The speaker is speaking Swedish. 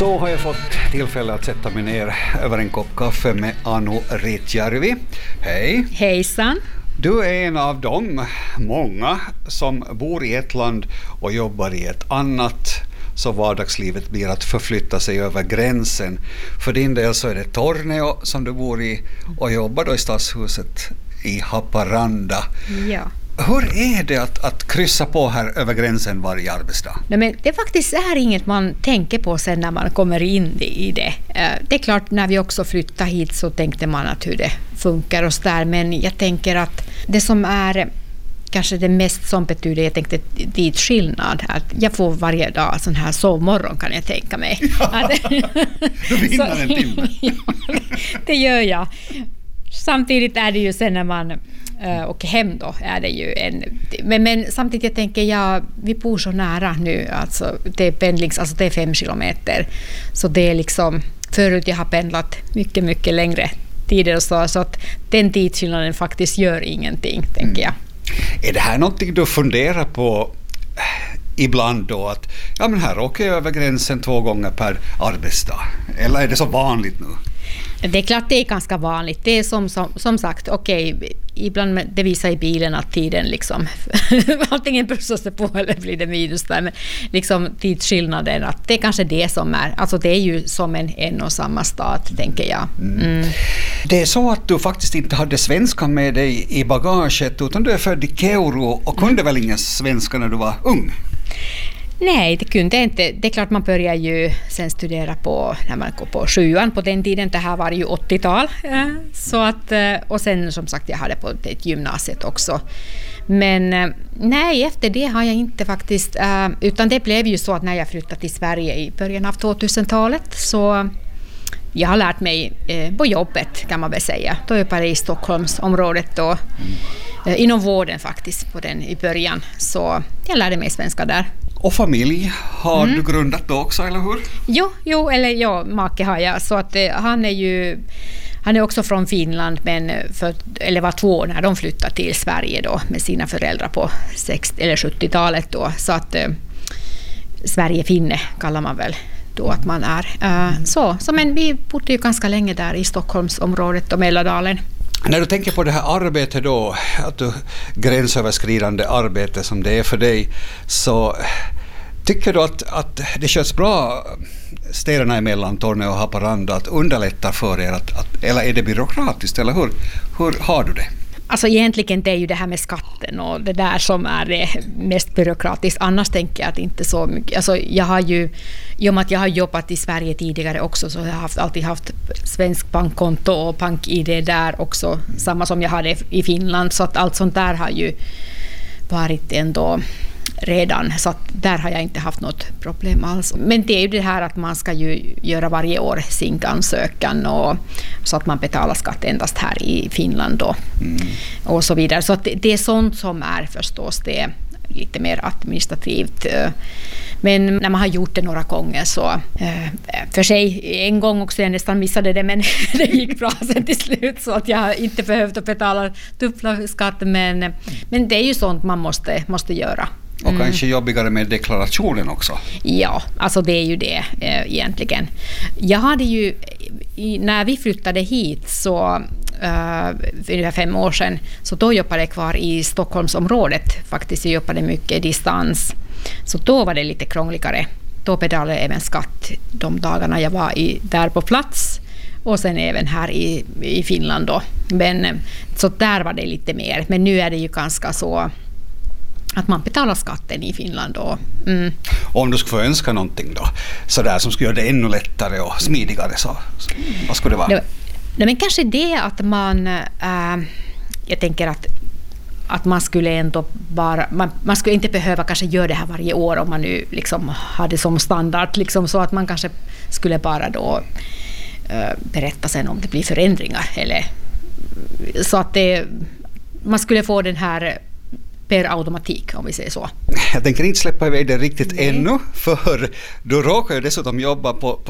Så har jag fått tillfälle att sätta mig ner över en kopp kaffe med Anu Ritjärvi. Hej! Hejsan! Du är en av de många som bor i ett land och jobbar i ett annat, så vardagslivet blir att förflytta sig över gränsen. För din del så är det Torneå som du bor i och jobbar då i Stadshuset i Haparanda. Ja. Hur är det att kryssa på här över gränsen varje arbetsdag? Nej, men det är faktiskt är inget man tänker på sen när man kommer in i det. Det är klart, när vi också flyttade hit så tänkte man att hur det funkar och så där. Men jag tänker att det som är kanske det mest som betyder, jag tänkte dit skillnad, att jag får varje dag sån här sovmorgon kan jag tänka mig. Ja, du vinner en timme. Ja, det gör jag. Samtidigt är det ju sen när man åker hem då är det ju men samtidigt jag tänker vi bor så nära nu, alltså det är alltså det är 5 kilometer, så det är liksom, förut jag har pendlat mycket längre tider och så att den tidsskillnaden faktiskt gör ingenting, tänker jag. Är det här någonting du funderar på ibland då, att men här åker jag över gränsen 2 gånger per arbetsdag, eller är det så vanligt nu? Det är klart det är ganska vanligt. Det är som sagt, okej, ibland det visar i bilen att tiden liksom antingen plussas det på eller blir det minus där, men liksom tidsskillnaden, att det är kanske det som är, alltså det är ju som en och samma stad, tänker jag. Det är så att du faktiskt inte hade svenska med dig i bagaget, utan du är född i Keuru och kunde väl ingen svenska när du var ung? Nej, det kunde jag inte. Det är klart man börjar ju sen studera när man går på 7:an på den tiden. Det här var ju 80-tal. Så att, och sen som sagt jag hade på ett gymnasiet också. Men nej, efter det har jag inte faktiskt, utan det blev ju så att när jag flyttade till Sverige i början av 2000-talet så jag har lärt mig på jobbet, kan man väl säga. Då jobbade jag i Stockholmsområdet då, inom vården faktiskt på den i början. Så jag lärde mig svenska där. Och familj har du grundat då också, eller hur? Jo, make har jag. Så att han är också från Finland, men var 2 när de flyttade till Sverige då med sina föräldrar på 60- eller 70-talet då. Så att Sverige-finne kallar man väl då att man är. Så men vi bodde ju ganska länge där i Stockholmsområdet och Mälardalen. När du tänker på det här arbetet då, att du gränsöverskridande arbete som det är för dig, så tycker du att det körs bra städerna emellan Torneå och Haparanda att underlätta för er, eller är det byråkratiskt, eller hur har du det? Alltså egentligen det är ju det här med skatten och det där som är det mest byråkratiskt. Annars tänker jag att inte så mycket. Alltså jag har ju, i och med att jag har jobbat i Sverige tidigare också, så jag har alltid haft svensk bankkonto och bank-ID där också. Samma som jag hade i Finland, så att allt sånt där har ju varit ändå redan, så att där har jag inte haft något problem alls. Men det är ju det här att man ska ju göra varje år sin ansökan, och så att man betalar skatt endast här i Finland då, och så vidare. Så att det är sånt som är förstås det lite mer administrativt. Men när man har gjort det några gånger så för sig en gång också jag nästan missade det, men det gick bra sen till slut, så att jag inte behövde betala dubbla skatt, men det är ju sånt man måste göra. Och kanske jobbigare med deklarationen också. Ja, alltså det är ju det egentligen. Jag hade ju, när vi flyttade hit så för 5 år sedan, så då jobbade jag kvar i Stockholmsområdet. Faktiskt jag jobbade mycket distans. Så då var det lite krångligare. Då betalade jag även skatt de dagarna jag var där på plats. Och sen även här i Finland då. Men så där var det lite mer. Men nu är det ju ganska så att man betalar skatten i Finland då. Om du skulle få önska någonting då, så där som skulle göra det ännu lättare och smidigare, så vad skulle det vara? Nej, men kanske det att man, jag tänker att man skulle ändå bara, man skulle inte behöva kanske göra det här varje år om man nu liksom hade som standard, liksom, så att man kanske skulle bara då berätta sen om det blir förändringar, eller så att man skulle få den här per automatik, om vi säger så. Jag tänker inte släppa iväg det riktigt ännu, för du råkar ju dessutom jobba på